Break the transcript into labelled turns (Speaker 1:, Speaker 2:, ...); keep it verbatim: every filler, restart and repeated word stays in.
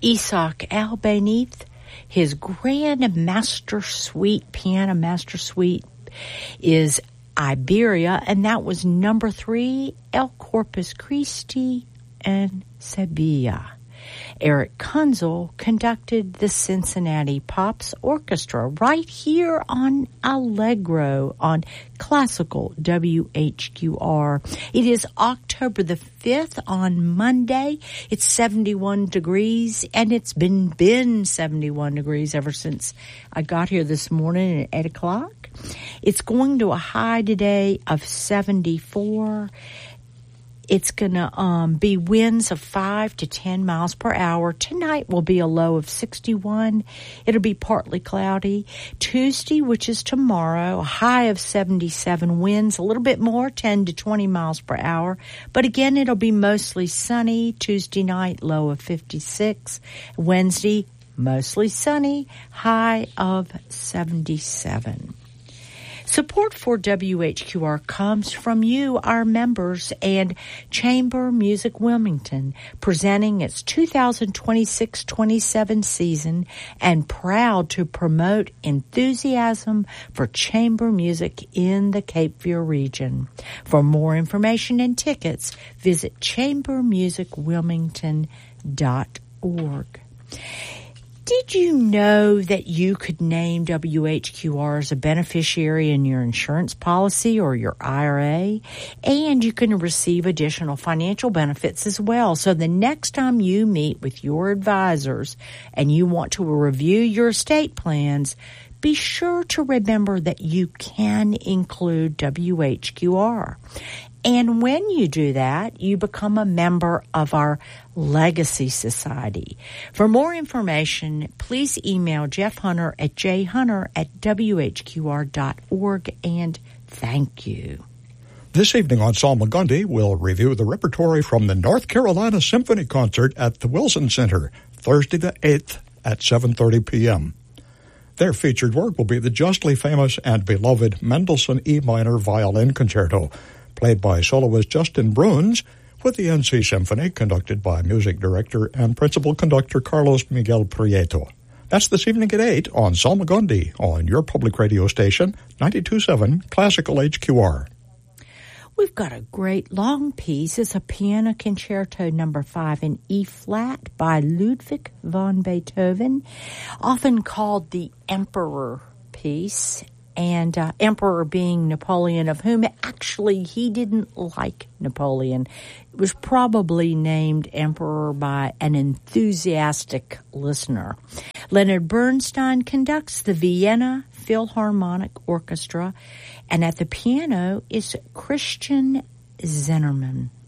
Speaker 1: Isaac Albéniz, his Grand Master Suite, Piano Master Suite, is Iberia, and that was number three, El Corpus Christi and Sevilla. Eric Kunzel conducted the Cincinnati Pops Orchestra right here on Allegro on Classical W H Q R. It is October the fifth on Monday. It's seventy-one degrees, and it's been been seventy-one degrees ever since I got here this morning at eight o'clock. It's going to a high today of seventy-four. It's going to um, be winds of five to ten miles per hour. Tonight will be a low of sixty-one. It'll be partly cloudy. Tuesday, which is tomorrow, a high of seventy-seven. Winds a little bit more, ten to twenty miles per hour. But again, it'll be mostly sunny. Tuesday night, low of fifty-six. Wednesday, mostly sunny, high of seventy-seven. Support for W H Q R comes from you, our members, and Chamber Music Wilmington, presenting its two thousand twenty-six twenty-seven season and proud to promote enthusiasm for chamber music in the Cape Fear region. For more information and tickets, visit chamber music wilmington dot org. Did you know that you could name W H Q R as a beneficiary in your insurance policy or your I R A? And you can receive additional financial benefits as well. So the next time you meet with your advisors and you want to review your estate plans, be sure to remember that you can include W H Q R. And when you do that, you become a member of our Legacy Society. For more information, please email Jeff Hunter at j hunter at w h q r dot org, and thank you.
Speaker 2: This evening on Salmagundi, we'll review the repertory from the North Carolina Symphony Concert at the Wilson Center, Thursday the eighth at seven thirty p.m. Their featured work will be the justly famous and beloved Mendelssohn E minor Violin Concerto, played by soloist Justin Bruns, with the N C Symphony conducted by music director and principal conductor Carlos Miguel Prieto. That's this evening at eight on Salmagundi on your public radio station, ninety-two point seven Classical H Q R.
Speaker 1: We've got a great long piece. It's a piano concerto number five in E-flat by Ludwig van Beethoven, often called the Emperor piece. And uh, Emperor being Napoleon, of whom actually he didn't like Napoleon. It was probably named Emperor by an enthusiastic listener. Leonard Bernstein conducts the Vienna Philharmonic Orchestra, and at the piano is Christian Zinnerman.